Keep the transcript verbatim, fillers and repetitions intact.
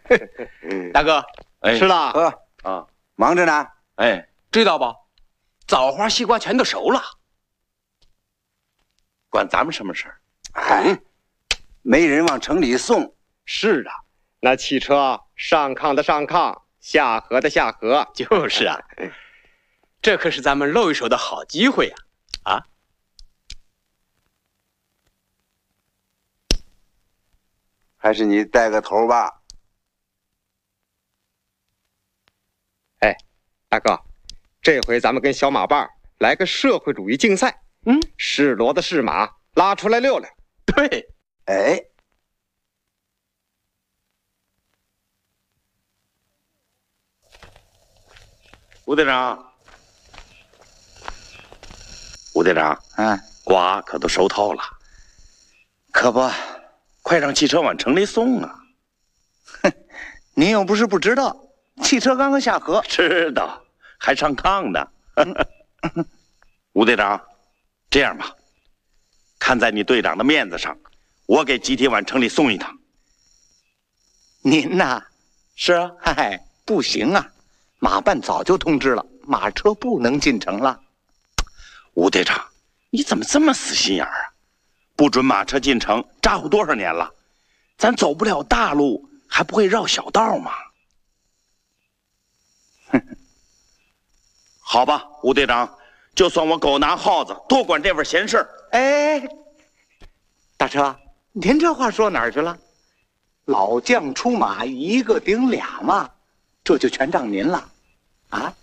大哥， 哎， 吃了？ 喝啊， 忙着呢。 哎， 知道不？枣花、西瓜全都熟了。 关咱们什么事儿？ 哎，没人往城里送。 是啊，那汽车上炕的上炕，下河的下河。 就是啊，这可是咱们露一手的好机会呀！啊， 还是你带个头吧。 哎，大哥，这回咱们跟小马伴儿来个社会主义竞赛。 嗯， 是骡子是马，拉出来溜溜。 对， 哎， 吴队长，吴队长， 嗯， 瓜可都熟透了， 可不， 快让汽车往城里送啊！ 您又不是不知道，汽车刚刚下河。 知道，还上炕呢。吴队长，这样吧，看在你队长的面子上，我给集体往城里送一趟。 您呐， 是啊， 嗨，不行啊，马办早就通知了，马车不能进城了。 吴队长，你怎么这么死心眼儿啊？不准马车进城，咋呼多少年了？咱走不了大路，还不会绕小道吗？好吧，吴队长，就算我狗拿耗子，多管这份闲事。 哎，大车，您这话说哪儿去了？老将出马，一个顶俩嘛，这就全仗您了，啊！